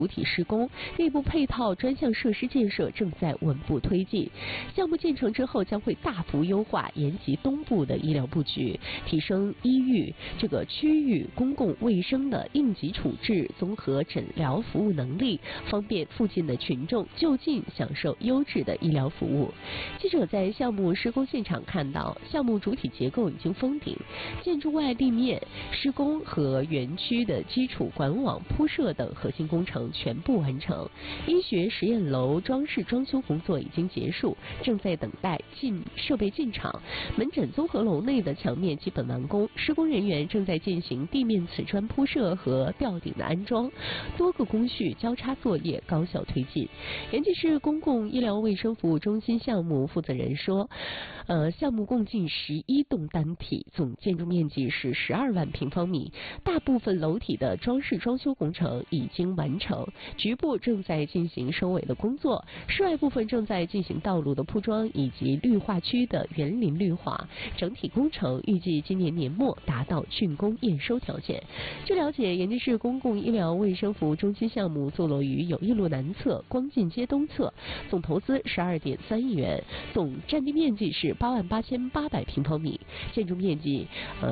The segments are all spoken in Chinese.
主体施工，内部配套专项设施建设正在稳步推进。项目建成之后，将会大幅优化延吉东部的医疗布局，提升医域区域公共卫生的应急处置、综合诊疗服务能力，方便附近的群众就近享受优质的医疗服务。记者在项目施工现场看到，项目主体结构已经封顶，建筑外立面施工和园区的基础管网铺设等核心工程全部完成。医学实验楼装饰装修工作已经结束，正在等待设备进场。门诊综合楼内的墙面基本完工，施工人员正在进行地面瓷砖铺设和吊顶的安装，多个工序交叉作业高效推进。延吉市公共医疗卫生服务中心项目负责人说，项目共计11栋单体，总建筑面积是12万平方米，大部分楼体的装饰装修工程已经完成，局部正在进行收尾的工作，室外部分正在进行道路的铺装以及绿化区的园林绿化，整体工程预计今年年末达到竣工验收条件。据了解，延吉市公共医疗卫生服务中心项目坐落于友谊路南侧、光进街东侧，总投资12.3亿元，总占地面积是88800平方米，建筑面积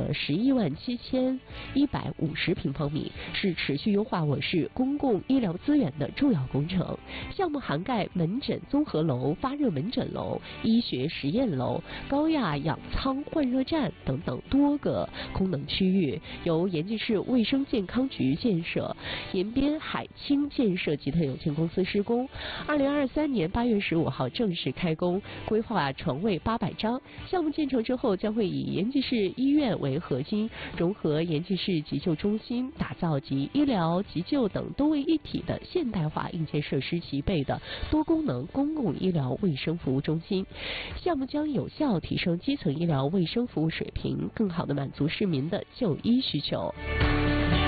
117150平方米，是持续优化我市公共医疗资源的重要工程。项目涵盖门诊综合楼、发热门诊楼、医学实验楼、高压氧舱换热站等等多个功能区域，由延吉市卫生健康局建设，延边海清建设集团有限公司施工。2023年8月15号正式开工，规划床位800张。项目建成之后，将会以延吉市医院为核心，融合延吉市急救中心，打造集医疗、急救等多位一体的现代化硬件设施齐备的多功能公共医疗卫生服务中心。项目将有效提升基层医疗卫生服务水平，更好地满足市民的就医需求。